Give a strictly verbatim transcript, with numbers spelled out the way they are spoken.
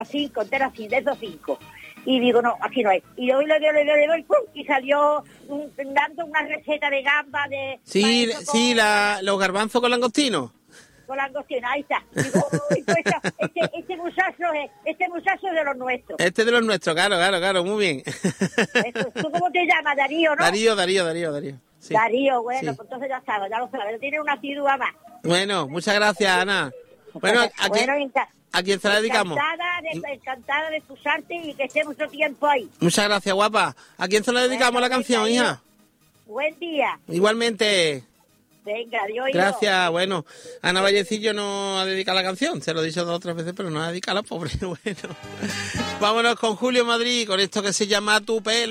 cinco, enteras así, de esos cinco. Y digo, no, aquí no hay. Y hoy le doy, le doy, le doy, ¡pum! Y salió un, dando una receta de gamba de... Sí, sí, con, la, los garbanzos con langostino. Con langostino, ahí está. Digo, uy, pues este, este muchacho es, este muchacho es de los nuestros. Este es de los nuestros, claro, claro, claro, muy bien. Eso, ¿tú cómo te llamas, Darío, no? Darío, Darío, Darío, Darío. Sí. Darío, bueno, sí. pues entonces ya sabes, ya lo sabes, tiene una cidúa más. Bueno, muchas gracias, Ana. Bueno, ¿a, bueno, quién, ¿a quién se la dedicamos? Encantada de, encantada de escucharte y que esté mucho tiempo ahí. Muchas gracias, guapa. ¿A quién se la dedicamos bueno, la canción, venga, hija? Buen día. Igualmente. Venga, adiós. Gracias, yo. bueno. Ana Vallecillo no ha dedicado la canción, se lo he dicho dos o tres veces, pero no ha dedicado a la pobre. Bueno, vámonos con Julio Madrid, con esto que se llama Tu Pelo.